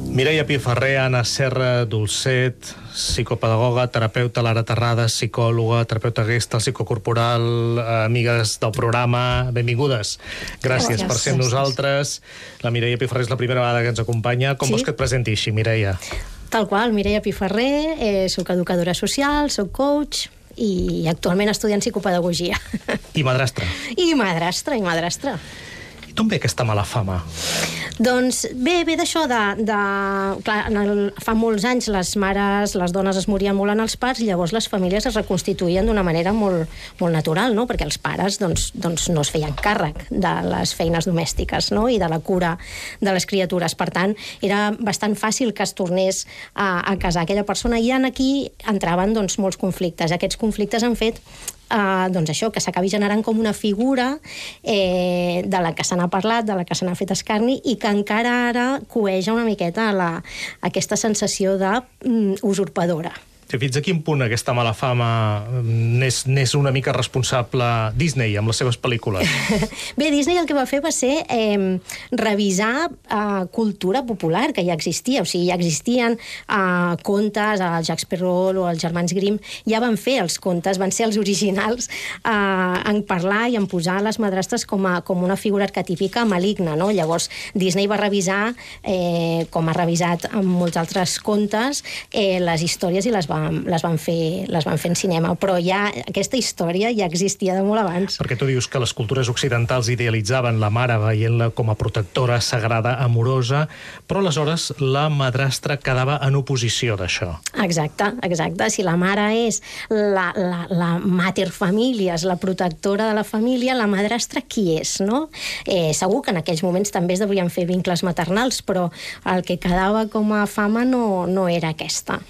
Mireia Piferrer, Anna Serra Dolcet, psicopedagoga, terapeuta, Lara Terrades, psicòloga, terapeuta gestalt, psicocorporal, amigues del programa, benvingudes. Gràcies per ser amb nosaltres. La Mireia Piferrer és la primera vegada que ens acompanya. Com vols que et presenti així, Mireia? Tal qual, Mireia Piferrer, soc educadora social, soc coach i actualment estudiant psicopedagogia. I madrastra. I madrastra. I d'on ve aquesta mala fama? Doncs ve d'això clar, fa molts anys les mares, les dones es morien molt en els parts i llavors les famílies es reconstituïen d'una manera molt natural, no? Perquè els pares doncs no es feien càrrec de les feines domèstiques, no? I de la cura de les criatures. Per tant, era bastant fàcil que es tornés a casar aquella persona i aquí entraven molts conflictes. Aquests conflictes han fet això, que s'acabi generant com una figura de la que se n'ha parlat, de la que se n'ha fet escarni i que encara ara coeja una miqueta aquesta sensació d'usurpadora. Fins a quin punt aquesta mala fama n'és una mica responsable Disney amb les seves pel·lícules? Bé, Disney el que va fer va ser revisar cultura popular que ja existia. O sigui, ja existien contes, el Jacques Perrault o els germans Grimm ja van fer els contes, van ser els originals en parlar i en posar les madrastres com una figura arquetípica maligna, no? Llavors, Disney va revisar, com ha revisat amb molts altres contes, les històries i les van fer en cinema, però ja aquesta història ja existia de molt abans. Perquè tu dius que les cultures occidentals idealitzaven la mare veient-la com a protectora, sagrada, amorosa, però aleshores la madrastra quedava en oposició d'això. Exacte. Si la mare és la mater familias, la protectora de la família, la madrastra qui és, no? Segur que en aquells moments també es deurien fer vincles maternals, però el que quedava com a fama no era aquesta.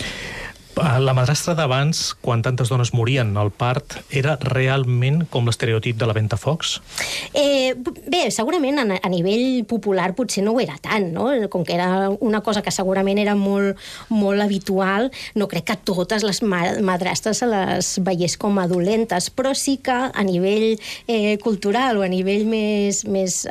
La madrastra d'abans, quan tantes dones morien al part, era realment com l'estereotip de la Ventafocs? Bé, segurament a nivell popular potser no ho era tant, no? Com que era una cosa que segurament era molt habitual, no crec que totes les madrastres se les veiés com a dolentes, però sí que a nivell cultural o a nivell més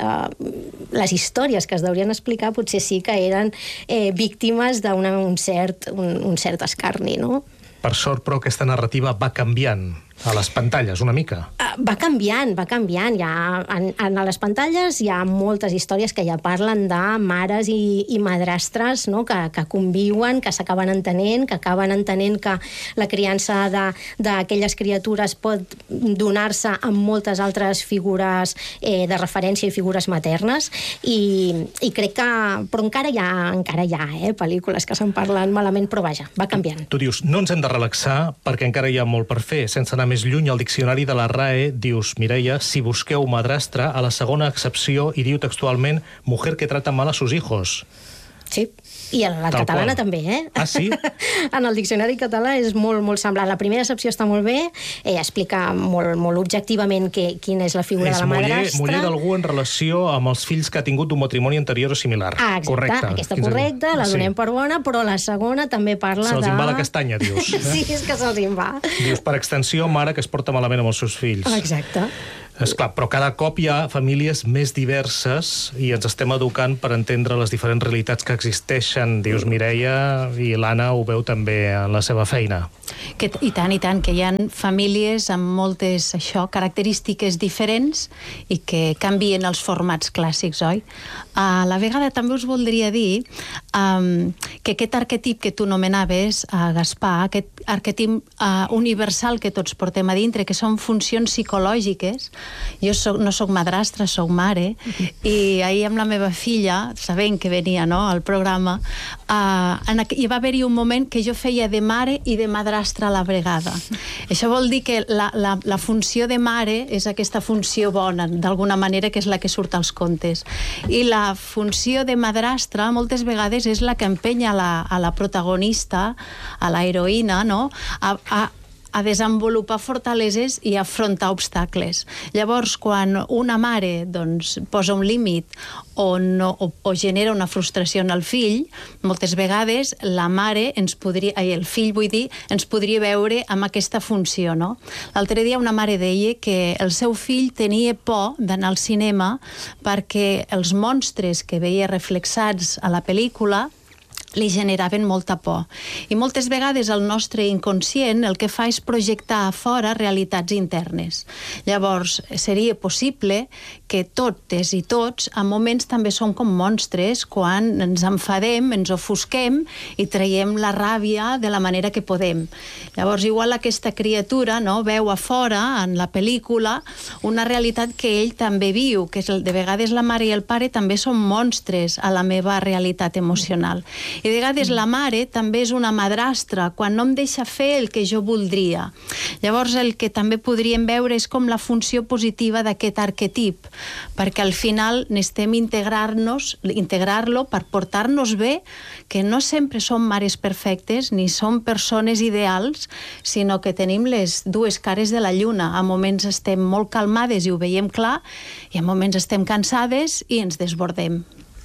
les històries que es deurien explicar potser sí que eren víctimes d'un cert escarni, no? Per sort, però, aquesta narrativa va canviant a les pantalles, una mica. Va canviant. Ja a les pantalles hi ha moltes històries que ja parlen de mares i madrastres, no? que conviuen, que s'acaben entenent, que acaben entenent que la criança d'aquelles criatures pot donar-se amb moltes altres figures de referència i figures maternes, i crec que... Però encara hi ha pel·lícules que se'n parlen malament, però vaja, va canviant. Tu dius, no ens hem de relaxar perquè encara hi ha molt per fer. Sense anar més lluny, al diccionari de la RAE dius, Mireia, si busqueu madrastra, a la segona accepció hi diu textualment mujer que trata mal a sus hijos. Sí, i en la catalana també, Ah, sí? En el diccionari català és molt semblant. La primera accepció està molt bé, explica molt objectivament quina és la figura de la madrastra. És muller d'algú en relació amb els fills que ha tingut un matrimoni anterior o similar. Exacte, correcte. Aquesta correcta, la donem per bona, però la segona també parla de... Se'ls en va la castanya, dius. Sí, és que se'ls en va. Dius, per extensió, mare que es porta malament amb els seus fills. Exacte. Esclar, però cada cop hi ha famílies més diverses i ens estem educant per entendre les diferents realitats que existeixen. Dius, Mireia, i l'Anna ho veu també en la seva feina. I tant, que hi ha famílies amb moltes, característiques diferents i que canvien els formats clàssics, oi? A la vegada també us voldria dir que aquest arquetip que tu nomenaves, Gaspar, aquest arquetip universal que tots portem a dintre, que són funcions psicològiques. Jo no soc madrastra, soc mare, i ahir amb la meva filla, sabent que venia al programa, hi va haver-hi un moment que jo feia de mare i de madrastra a la vegada. Això vol dir que la funció de mare és aquesta funció bona, d'alguna manera, que és la que surt als contes. I la funció de madrastra moltes vegades és la que empenya a la protagonista, a la heroïna, no?, a desenvolupar fortaleses i a afrontar obstacles. Llavors, quan una mare posa un límit o genera una frustració en el fill, moltes vegades la mare el fill, ens podria veure amb aquesta funció, no? L'altre dia una mare deia que el seu fill tenia por d'anar al cinema perquè els monstres que veia reflexats a la pel·lícula li generaven molta por. I moltes vegades el nostre inconscient el que fa és projectar a fora realitats internes. Llavors, seria possible que totes i tots, a moments també som com monstres quan ens enfadem, ens ofusquem i traiem la ràbia de la manera que podem. Llavors, igual aquesta criatura, no, veu a fora, en la pel·lícula, una realitat que ell també viu, que de vegades la mare i el pare també són monstres a la meva realitat emocional. I de vegades la mare també és una madrastra quan no em deixa fer el que jo voldria. Llavors el que també podríem veure és com la funció positiva d'aquest arquetip, perquè al final necessitem integrar-lo per portar-nos bé, que no sempre som mares perfectes ni som persones ideals, sinó que tenim les dues cares de la lluna. A moments estem molt calmades i ho veiem clar, i a moments estem cansades i ens desbordem.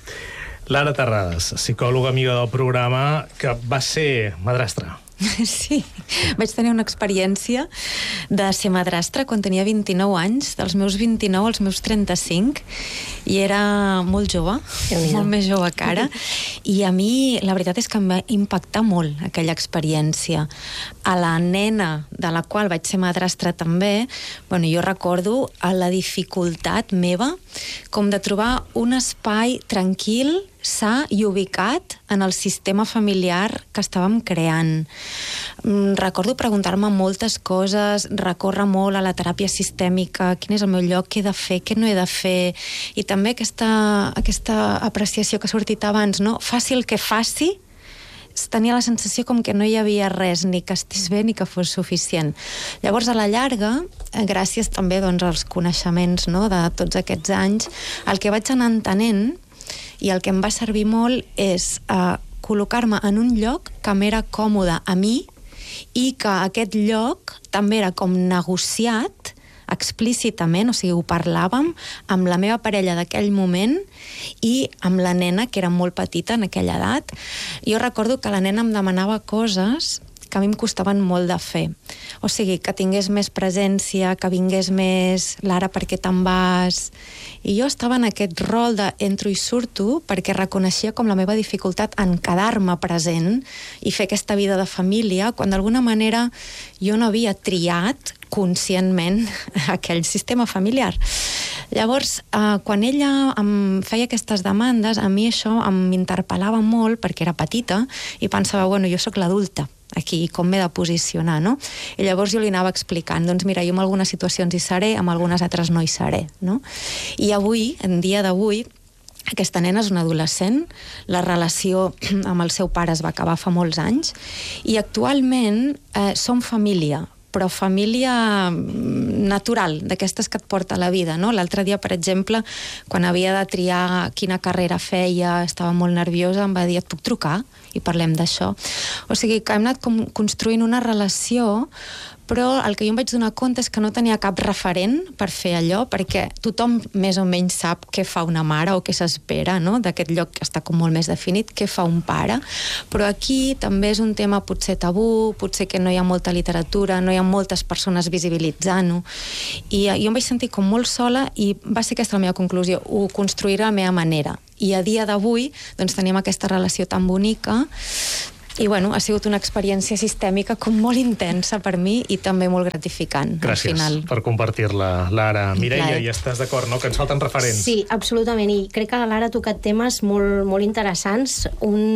Lara Terrades, psicòloga amiga del programa, que va ser madrastra. Sí, vaig tenir una experiència de ser madrastra quan tenia 29 anys, dels meus 29 als meus 35, i era molt jove, molt més jove que ara, i a mi la veritat és que em va impactar molt aquella experiència. A la nena de la qual vaig ser madrastra també, bueno, jo recordo la dificultat meva com de trobar un espai tranquil, sa i ubicat en el sistema familiar que estàvem creant. Recordo preguntar-me moltes coses, recórrer molt a la teràpia sistèmica, quin és el meu lloc, què he de fer, què no he de fer, i també aquesta apreciació que ha sortit abans, no? Faci el que faci, tenia la sensació com que no hi havia res, ni que estigués bé ni que fos suficient. Llavors, a la llarga, gràcies també doncs, als coneixements, no, de tots aquests anys, el que vaig anar entenent i el que em va servir molt és col·locar-me en un lloc que m'era còmode a mi i que aquest lloc també era com negociat explícitament, o sigui, ho parlàvem amb la meva parella d'aquell moment i amb la nena, que era molt petita en aquella edat. Jo recordo que la nena em demanava coses que a mi em costaven molt de fer. O sigui, que tingués més presència, que vingués més, Lara, per què te'n vas? I jo estava en aquest rol de entro i surto perquè reconeixia com la meva dificultat en quedar-me present i fer aquesta vida de família, quan d'alguna manera jo no havia triat conscientment aquell sistema familiar. Llavors, quan ella em feia aquestes demandes, a mi això m'interpel·lava molt perquè era petita i pensava, bueno, jo sóc l'adulta aquí, com m'he de posicionar, no? I llavors jo li anava explicant, doncs mira, jo en algunes situacions hi seré, en algunes altres no hi seré, no? I avui, en dia d'avui, aquesta nena és una adolescent, la relació amb el seu pare es va acabar fa molts anys, i actualment som família, però família natural, d'aquestes que et porta la vida, no? L'altre dia, per exemple, quan havia de triar quina carrera feia, estava molt nerviosa, em va dir, et puc trucar? I parlem d'això. O sigui, que hem anat construint una relació, però el que jo em vaig donar compte és que no tenia cap referent per fer allò, perquè tothom més o menys sap què fa una mare o què s'espera, no? D'aquest lloc que està com molt més definit, què fa un pare, però aquí també és un tema potser tabú, potser que no hi ha molta literatura, no hi ha moltes persones visibilitzant-ho, i jo em vaig sentir com molt sola i va ser aquesta la meva conclusió, ho construiré a la meva manera. I a dia d'avui doncs tenim aquesta relació tan bonica i bueno, ha sigut una experiència sistèmica com molt intensa per mi i també molt gratificant. Gràcies al final. Per compartir-la, Lara. Mireia, hi estàs d'acord, no? Que ens falten referents. Sí, absolutament, i crec que la Lara ha tocat temes molt, molt interessants.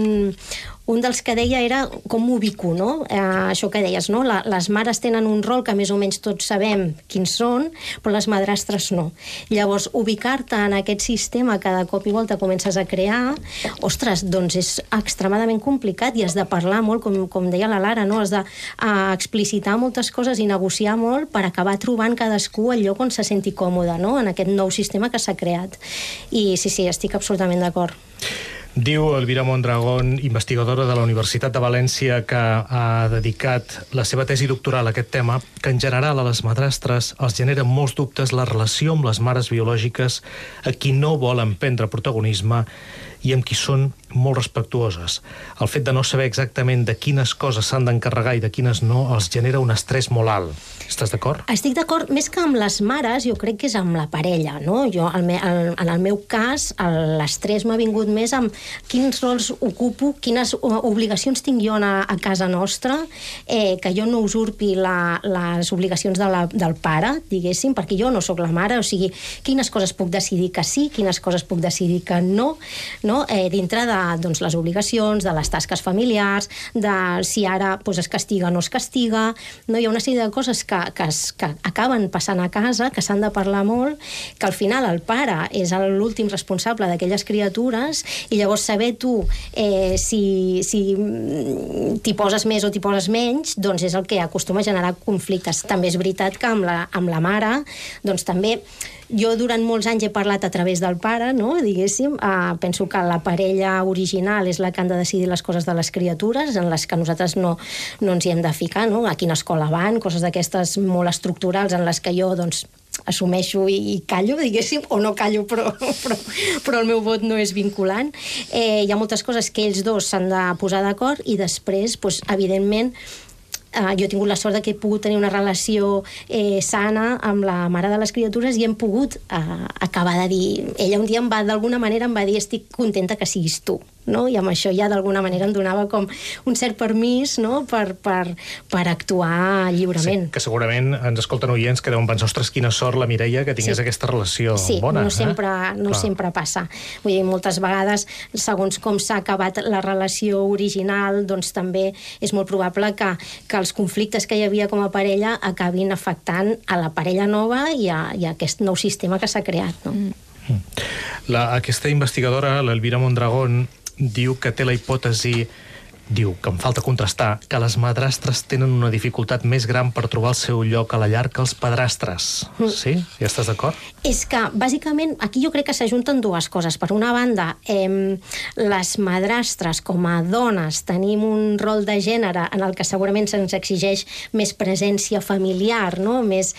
Un dels que deia era com m'ubico, no? Això que deies, no? Les mares tenen un rol que més o menys tots sabem quins són, però les madrastres no. Llavors, ubicar-te en aquest sistema que de cop i volta comences a crear, ostres, doncs és extremadament complicat i has de parlar molt, com deia la Lara, no? Has d'explicitar moltes coses i negociar molt per acabar trobant cadascú el lloc on se senti còmode, no? En aquest nou sistema que s'ha creat. I sí, estic absolutament d'acord. Diu Elvira Mondragón, investigadora de la Universitat de València, que ha dedicat la seva tesi doctoral a aquest tema, que en general a les madrastres els genera molts dubtes la relació amb les mares biològiques a qui no volen prendre protagonisme i amb qui són molt respectuoses. El fet de no saber exactament de quines coses s'han d'encarregar i de quines no els genera un estrès molt alt. Estàs d'acord? Estic d'acord, més que amb les mares, jo crec que és amb la parella, no? Jo, en el meu cas, l'estrès m'ha vingut més amb quins rols ocupo, quines obligacions tinc jo a casa nostra, que jo no usurpi les obligacions del pare, diguéssim, perquè jo no sóc la mare, o sigui, quines coses puc decidir que sí, quines coses puc decidir que no, dintre de les obligacions, de les tasques familiars, de si ara es castiga o no es castiga, no? Hi ha una sèrie de coses que acaben passant a casa, que s'han de parlar molt, que al final el pare és l'últim responsable d'aquelles criatures, i llavors saber tu si t'hi poses més o t'hi poses menys, doncs és el que acostuma a generar conflictes. També és veritat que amb la mare, doncs també jo durant molts anys he parlat a través del pare, no? Diguéssim, penso que la parella original és la que han de decidir les coses de les criatures, en les que nosaltres no ens hi hem de ficar, no? A quina escola van, coses d'aquestes molt estructurals en les que jo, doncs, assumeixo i callo, diguéssim, o no callo, però el meu vot no és vinculant. Hi ha moltes coses que ells dos s'han de posar d'acord, i després, doncs, evidentment, jo he tingut la sort de que he pogut tenir una relació sana amb la mare de les criatures, i hem pogut acabar de dir... Ella un dia d'alguna manera em va dir: estic contenta que siguis tu, no? I amb això ja d'alguna manera em donava com un cert permís, no? per actuar lliurement. Sí, que segurament ens escolten oients que deuen pensar: ostres, quina sort la Mireia que tingués aquesta relació bona. Sí, no sempre passa. Vull dir, moltes vegades, segons com s'ha acabat la relació original, doncs també és molt probable que els conflictes que hi havia com a parella acabin afectant a la parella nova i a aquest nou sistema que s'ha creat, no? Aquesta investigadora, l'Elvira Mondragón, diu que té la hipòtesi, diu, que em falta contrastar, que les madrastres tenen una dificultat més gran per trobar el seu lloc a la llar que els padrastres. Sí? Ja estàs d'acord? És que, bàsicament, aquí jo crec que s'ajunten dues coses. Per una banda, les madrastres, com a dones, tenim un rol de gènere en el que segurament se'ns exigeix més presència familiar, no? Més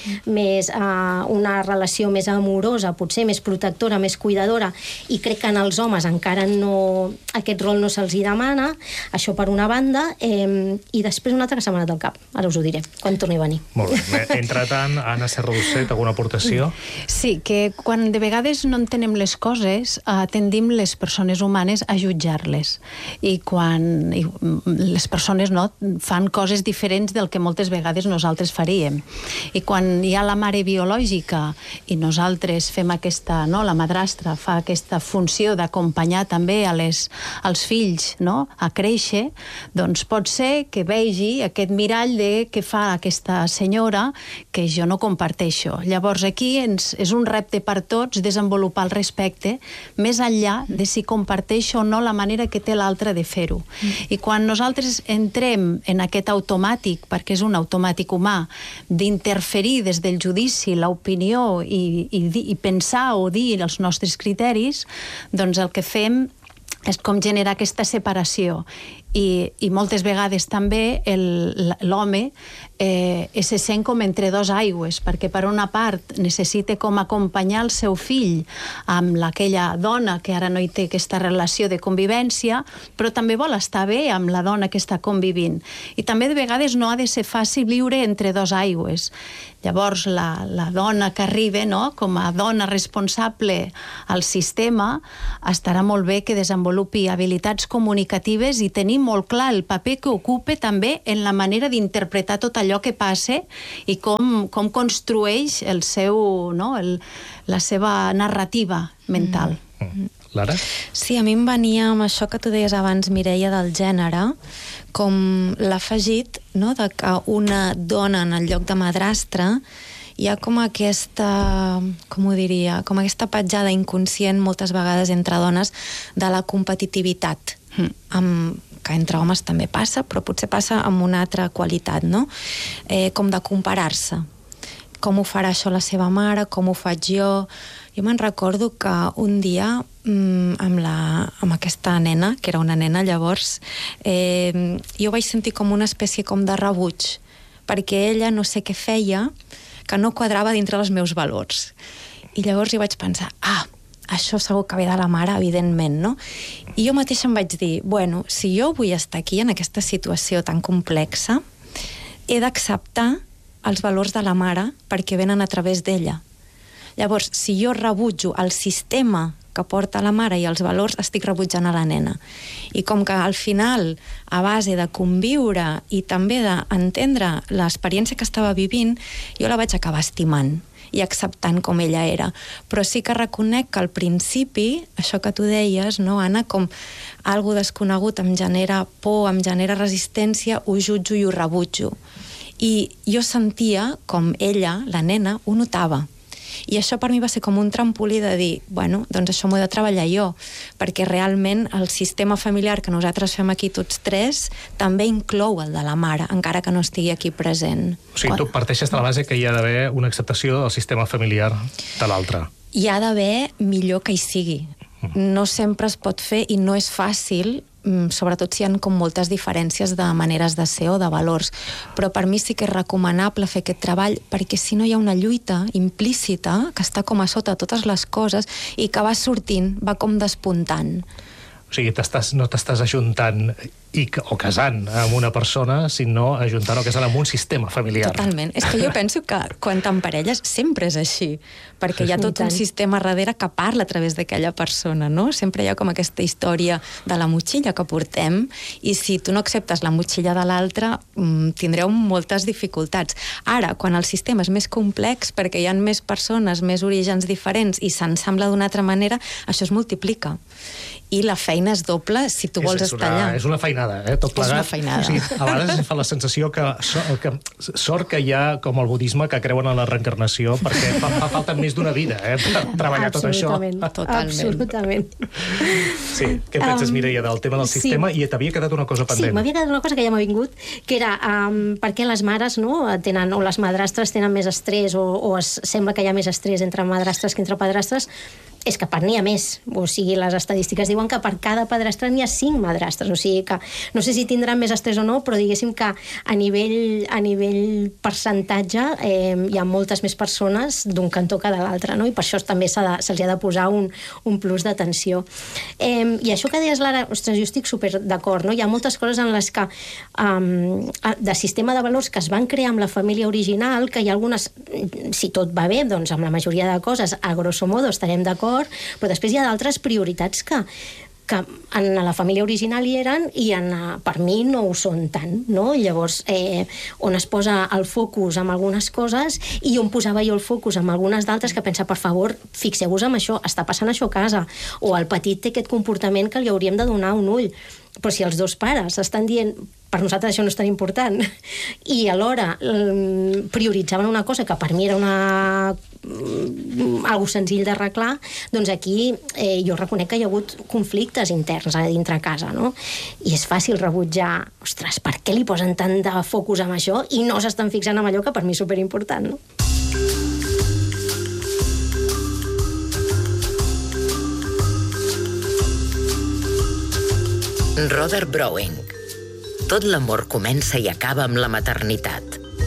una relació més amorosa, potser més protectora, més cuidadora, i crec que en els homes encara no... aquest rol no se'ls hi demana. Això per una banda, i després una altra que s'ha anat del cap. Ara us ho diré, quan torni a venir. Molt bé. Entretant, Anna Serra Dolcet, alguna aportació? Sí, que quan de vegades no entenem les coses, tendim les persones humanes a jutjar-les. I quan les persones fan coses diferents del que moltes vegades nosaltres faríem. I quan hi ha la mare biològica i nosaltres fem aquesta, la madrastra fa aquesta funció d'acompanyar també als fills a créixer, doncs pot ser que vegi aquest mirall de què fa aquesta senyora que jo no comparteixo. Llavors aquí és un repte per tots desenvolupar el respecte més enllà de si comparteixo o no la manera que té l'altre de fer-ho. I quan nosaltres entrem en aquest automàtic, perquè és un automàtic humà, d'interferir des del judici, l'opinió i pensar o dir els nostres criteris, doncs el que fem és com generar aquesta separació. I moltes vegades també l'home se sent com entre dos aigües, perquè per una part necessita com acompanyar el seu fill amb aquella dona que ara no hi té aquesta relació de convivència, però també vol estar bé amb la dona que està convivint. I també de vegades no ha de ser fàcil viure entre dos aigües. Llavors la dona que arriba com a dona responsable al sistema estarà molt bé que desenvolupi habilitats comunicatives i tenir molt clar el paper que ocupa també en la manera d'interpretar tot allò que passa i com construeix la seva narrativa mental. Lara? Sí, a mi em venia amb això que tu deies abans, Mireia, del gènere, com l'afegit de que una dona en el lloc de madrastra hi ha com aquesta, com ho diria, com aquesta petjada inconscient moltes vegades entre dones de la competitivitat, que entre homes també passa, però potser passa amb una altra qualitat, no? Com de comparar-se. Com ho farà això la seva mare, com ho faig jo... Jo me'n recordo que un dia amb aquesta nena, que era una nena llavors, jo vaig sentir com una espècie com de rebuig, perquè ella no sé què feia, que no quadrava dintre dels meus valors. I llavors jo vaig pensar, això segur que ve de la mare, evidentment, no? I jo mateixa em vaig dir, bueno, si jo vull estar aquí en aquesta situació tan complexa, he d'acceptar els valors de la mare perquè venen a través d'ella. Llavors, si jo rebutjo el sistema que porta la mare i els valors, estic rebutjant a la nena. I com que al final, a base de conviure i també d'entendre l'experiència que estava vivint, jo la vaig acabar estimant i acceptant com ella era. Però sí que reconec que al principi, això que tu deies, no, Anna, com algo desconegut em genera por, em genera resistència, ho jutjo i ho rebutjo. I jo sentia com ella, la nena, ho notava. I això per mi va ser com un trampolí de dir, bueno, doncs això m'ho he de treballar jo, perquè realment el sistema familiar que nosaltres fem aquí tots tres també inclou el de la mare, encara que no estigui aquí present. O sigui, tu parteixes de la base que hi ha d'haver una acceptació del sistema familiar de l'altre. Hi ha d'haver millor que hi sigui. No sempre es pot fer i no és fàcil, sobretot si hi ha com moltes diferències de maneres de ser o de valors, però per mi sí que és recomanable fer aquest treball, perquè si no hi ha una lluita implícita que està com a sota totes les coses i que va sortint, va com despuntant. O sigui, no t'estàs ajuntant o casant amb una persona, sinó ajuntant o casant amb un sistema familiar. Totalment. És que jo penso que quan t'emparelles sempre és així, perquè hi ha tot un sistema darrere que parla a través d'aquella persona, no? Sempre hi ha com aquesta història de la motxilla que portem, i si tu no acceptes la motxilla de l'altre, tindreu moltes dificultats. Ara, quan el sistema és més complex, perquè hi ha més persones, més orígens diferents, i s'ensambla d'una altra manera, això es multiplica. I la feina és doble si tu vols estar allà. És una feinada, tot plegat. És una feinada. O sigui, a vegades fa la sensació que sort que hi ha, com el budisme, que creuen en la reencarnació, perquè fa falta més d'una vida per treballar tot això. Absolutament. Sí, què penses, Mireia, del tema del sistema? I t'havia quedat una cosa pendent. Sí, m'havia quedat una cosa que ja m'ha vingut, que era per què les mares tenen, o les madrastres tenen més estrès, o sembla que hi ha més estrès entre madrastres que entre padrastres. És que n'hi ha més, o sigui, les estadístiques diuen que per cada padrastre n'hi ha 5 madrastres, o sigui que no sé si tindran més estrès o no, però diguéssim que a nivell percentatge hi ha moltes més persones d'un cantó que de l'altre, no? I per això també se'ls ha de posar un plus d'atenció. I això que deies, Lara, ostres, jo estic super d'acord, no? Hi ha moltes coses en les que de sistema de valors que es van crear amb la família original, que hi ha algunes, si tot va bé, doncs amb la majoria de coses, a grosso modo estarem d'acord, però després hi ha d'altres prioritats que en la família original hi eren i per mi no ho són tant, no? Llavors, on es posa el focus en algunes coses i on posava jo el focus en algunes d'altres, que pensa, per favor, fixeu-vos en això, està passant això a casa, o el petit té aquest comportament que li hauríem de donar un ull. Però si els dos pares estan dient per nosaltres això no és tan important, i alhora prioritzaven una cosa que per mi era algo senzill d'arreglar, doncs aquí jo reconec que hi ha hagut conflictes interns a dintre casa, no? I és fàcil rebutjar, ostres, per què li posen tant de focus amb això i no s'estan fixant en allò que per mi és superimportant, no? Robert Browning. Tot l'amor comença i acaba amb la maternitat.